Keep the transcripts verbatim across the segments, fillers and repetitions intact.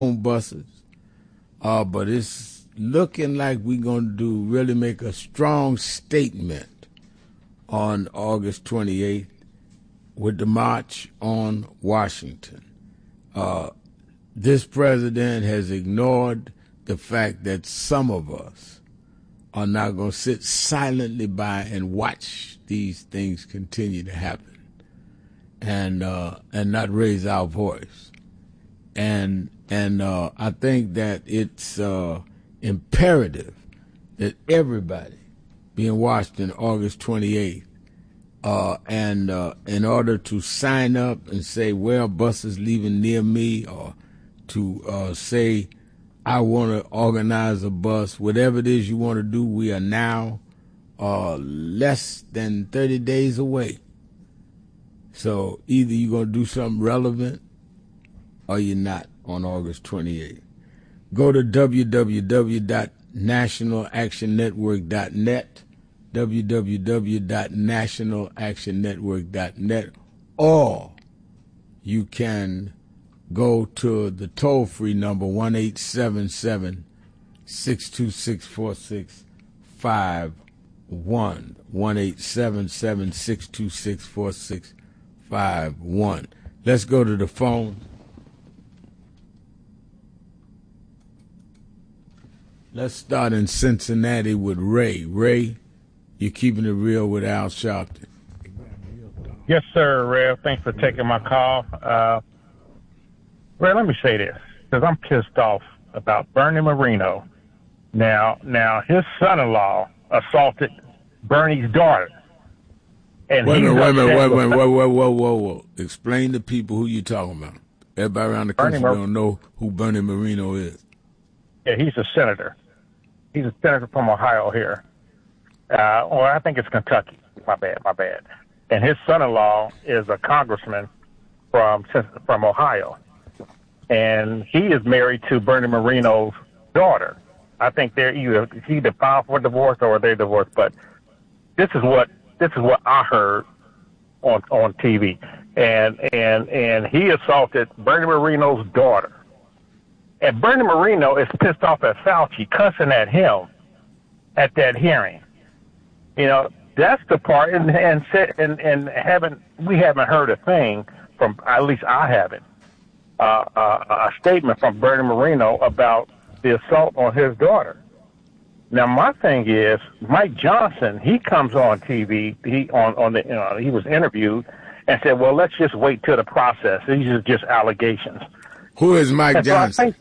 buses, uh, but it's looking like we're going to do really make a strong statement on August twenty-eighth with the March on Washington. Uh, this president has ignored the fact that some of us are not going to sit silently by and watch these things continue to happen and uh, and not raise our voice. And and uh, I think that it's uh, imperative that everybody be in Washington August twenty-eighth, uh, and uh, in order to sign up and say, well, buses leaving near me, or to uh, say, I want to organize a bus, whatever it is you want to do, we are now uh, less than thirty days away. So either you're going to do something relevant or you're not on August twenty-eighth. Go to w w w dot national action network dot net, w w w dot national action network dot net, or you can go to the toll-free number one eight seven seven, six two six, four six five one, one eight seven seven, six two six, four six five one. Let's go to the phone. Let's start in Cincinnati with Ray. Ray, you're keeping it real with Al Sharpton. Yes, sir, Rev. Thanks for taking my call. Uh, Ray, let me say this, because I'm pissed off about Bernie Moreno. Now, now his son-in-law assaulted Bernie's daughter. And wait a minute, wait a minute, wait a minute, whoa, whoa, whoa, whoa, whoa. Explain to people who you're talking about. Everybody around the country Mar- don't know who Bernie Moreno is. Yeah, he's a senator. He's a senator from Ohio here. Uh, well, I think it's Kentucky. My bad, my bad. And his son-in-law is a congressman from from Ohio. And he is married to Bernie Moreno's daughter. I think they're either he either filed for divorce or they're divorced. But this is what this is what I heard on on T V. And and and he assaulted Bernie Moreno's daughter. And Bernie Moreno is pissed off at Fauci, cussing at him at that hearing. You know, that's the part, and and and, and haven't we haven't heard a thing from, at least I haven't, uh, uh, a statement from Bernie Moreno about the assault on his daughter. Now, my thing is, Mike Johnson, he comes on T V, he on on the, you know, he was interviewed and said, well, let's just wait till the process. These are just allegations. Who is Mike and Johnson? So I think,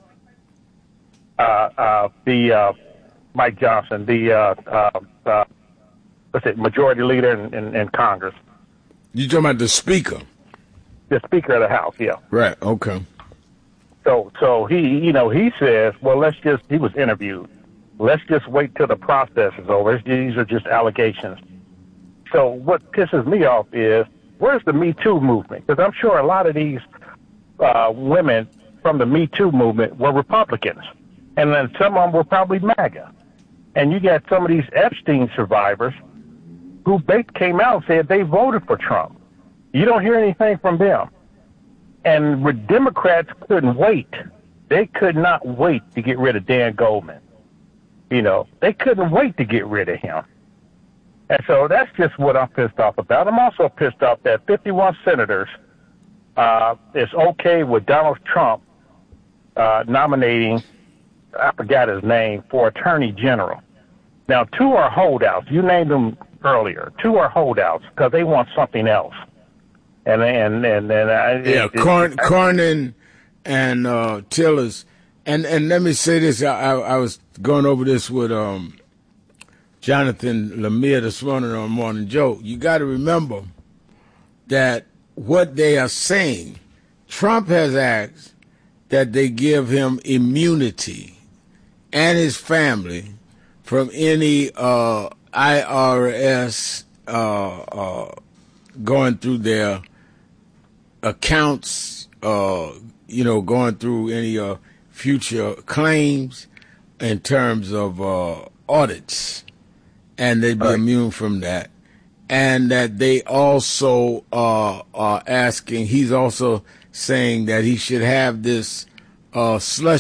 uh, uh, the uh, Mike Johnson, the uh, uh, uh, what's it, majority leader in, in, in Congress. You talking about the speaker? The Speaker of the House, yeah. Right. Okay. So, so he, you know, he says, well, let's just. He was interviewed. Let's just wait till the process is over. These are just allegations. So what pisses me off is, where's the Me Too movement? Because I'm sure a lot of these uh, women from the Me Too movement were Republicans. And then some of them were probably MAGA. And you got some of these Epstein survivors who they came out and said they voted for Trump. You don't hear anything from them. And the Democrats couldn't wait. They could not wait to get rid of Dan Goldman. You know, they couldn't wait to get rid of him. And so that's just what I'm pissed off about. I'm also pissed off that fifty-one senators uh, is okay with Donald Trump uh, nominating, I forgot his name, for Attorney General. Now, two are holdouts. You named them earlier. Two are holdouts because they want something else. And and and, and I, yeah, it, Corn, it, Cornyn and uh, Tillis. And and let me say this. I, I, I was going over this with um, Jonathan Lemire this morning on Morning Joe. You got to remember that what they are saying, Trump has asked that they give him immunity and his family from any uh, I R S uh, uh, going through their accounts, uh, you know, going through any uh, future claims in terms of uh, audits, and they'd be right. immune from that. And that they also uh, are asking, he's also saying that he should have this uh, slush